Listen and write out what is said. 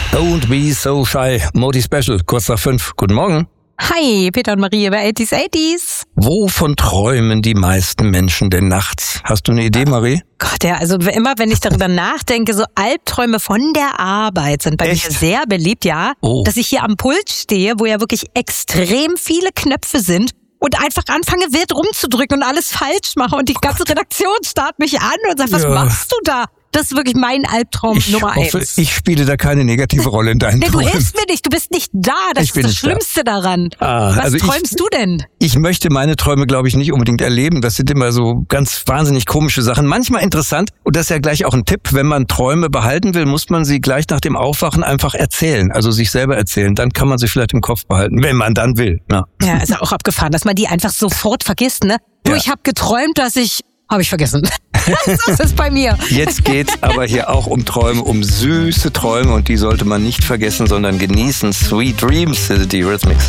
Don't be so shy. Modi Special, kurz nach 5. Guten Morgen. Hi, Peter und Marie bei 80s. Wovon träumen die meisten Menschen denn nachts? Hast du eine Idee, Marie? Gott, ja, also immer wenn ich darüber nachdenke, so Albträume von der Arbeit sind bei mir sehr beliebt, ja. Oh. Dass ich hier am Pult stehe, wo ja wirklich extrem viele Knöpfe sind und einfach anfange wild rumzudrücken und alles falsch mache und die ganze Redaktion starrt mich an und sagt, was machst du da? Das ist wirklich mein Albtraum Nummer 1. Ich spiele da keine negative Rolle in deinen Du Träumen. hilfst mir nicht, du bist nicht da, das ist das Schlimmste daran. Was träumst du denn? Ich möchte meine Träume, glaube ich, nicht unbedingt erleben. Das sind immer so ganz wahnsinnig komische Sachen. Manchmal interessant, und das ist ja gleich auch ein Tipp, wenn man Träume behalten will, muss man sie gleich nach dem Aufwachen einfach erzählen, also sich selber erzählen. Dann kann man sie vielleicht im Kopf behalten, wenn man dann will. Ja, ist ja auch abgefahren, dass man die einfach sofort vergisst, ne? Du, ich habe geträumt, habe ich vergessen. So ist es bei mir. Jetzt geht's aber hier auch um Träume, um süße Träume, und die sollte man nicht vergessen, sondern genießen. Sweet Dreams, die Eurythmics.